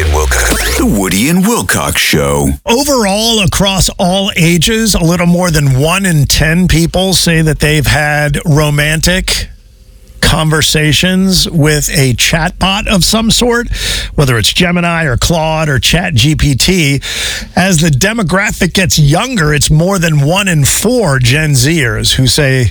Woody and Wilcox Show. Overall, across all ages, a little more than 1 in 10 people say that they've had romantic conversations with a chatbot of some sort, whether it's Gemini or Claude or ChatGPT. As the demographic gets younger, it's more than 1 in 4 Gen Zers who say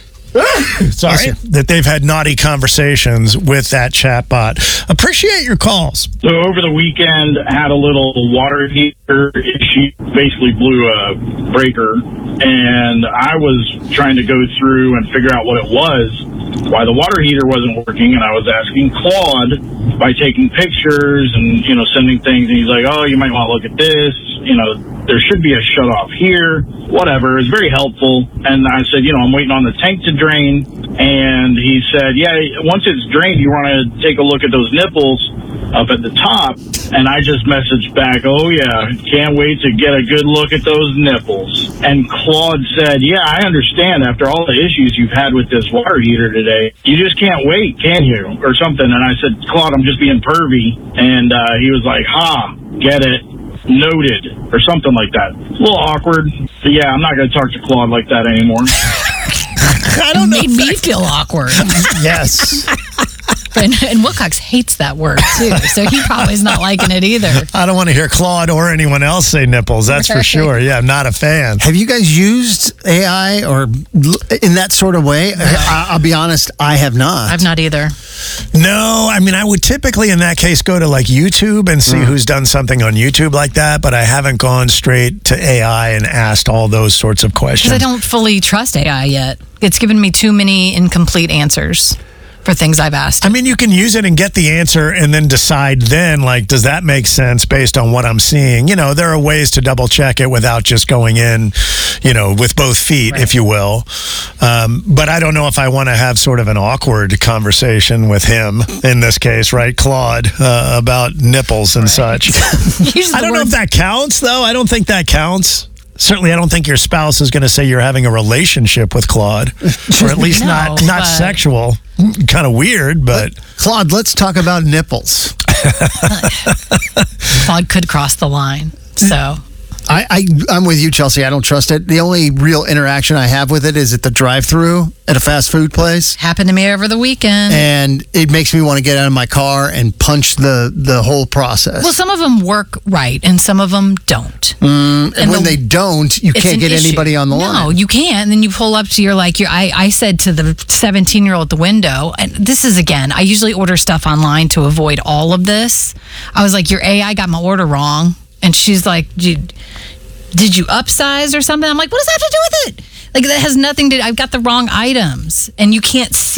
that they've had naughty conversations with that chatbot. Appreciate your calls. So over the weekend, I had a little water heater issue, basically blew a breaker, and I was trying to go through and figure out what it was, why the water heater wasn't working, and I was asking Claude by taking pictures and, sending things, and he's like, oh, you might want to look at this, there should be a shut off here, whatever. It's very helpful. And I said, I'm waiting on the tank to drain. And he said, yeah, once it's drained, you want to take a look at those nipples up at the top. And I just messaged back, oh yeah, can't wait to get a good look at those nipples. And Claude said, yeah, I understand after all the issues you've had with this water heater today, you just can't wait, can you? Or something. And I said, Claude, I'm just being pervy. And he was like, get it. Noted, or something like that. A little awkward. But yeah, I'm not going to talk to Claude like that anymore. I don't know. Made me feel awkward. Yes. And Wilcox hates that word, too, so he probably is not liking it either. I don't want to hear Claude or anyone else say nipples, that's for sure. Yeah, I'm not a fan. Have you guys used AI or in that sort of way? I'll be honest, I have not. I've not either. No, I would typically in that case go to like YouTube and see who's done something on YouTube like that, but I haven't gone straight to AI and asked all those sorts of questions. Because I don't fully trust AI yet. It's given me too many incomplete answers for things I've asked. You can use it and get the answer and then decide then, does that make sense based on what I'm seeing? There are ways to double check it without just going in, with both feet, if you will. But I don't know if I want to have sort of an awkward conversation with him, in this case, right, Claude, about nipples and such. I don't know if that counts, though. I don't think that counts. Certainly, I don't think your spouse is going to say you're having a relationship with Claude, or at least not sexual. Kind of weird, but... Claude, let's talk about nipples. Claude could cross the line, so... I'm with you, Chelsea. I don't trust it. The only real interaction I have with it is at the drive-thru at a fast food place. Happened to me over the weekend. And it makes me want to get out of my car and punch the whole process. Well, some of them work right, and some of them don't. And when they don't, you can't get anybody on the line. No, you can't. And then you pull up to your, I said to the 17-year-old at the window, and this is, again, I usually order stuff online to avoid all of this. I was like, your AI got my order wrong. And she's like, did you upsize or something? I'm like, what does that have to do with it? That has nothing to do. I've got the wrong items. And you can't see